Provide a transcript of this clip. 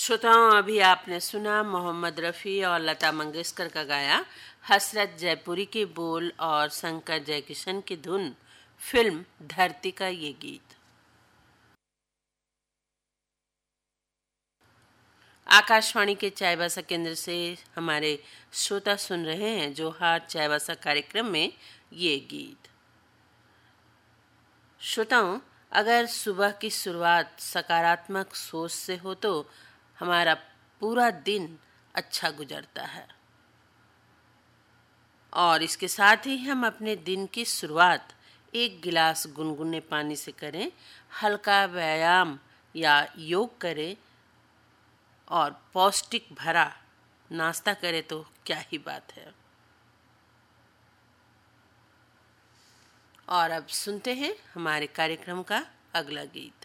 श्रोताओं, अभी आपने सुना मोहम्मद रफ़ी और लता मंगेशकर का गाया हसरत जयपुरी के बोल और शंकर जयकिशन की धुन, फिल्म धरती का ये गीत। आकाशवाणी के चाईबासा केंद्र से हमारे श्रोता सुन रहे हैं जोहार चाईबासा कार्यक्रम में ये गीत। श्रोताओं, अगर सुबह की शुरुआत सकारात्मक सोच से हो तो हमारा पूरा दिन अच्छा गुजरता है, और इसके साथ ही हम अपने दिन की शुरुआत एक गिलास गुनगुने पानी से करें, हल्का व्यायाम या योग करें और पौष्टिक भरा नाश्ता करें तो क्या ही बात है। और अब सुनते हैं हमारे कार्यक्रम का अगला गीत।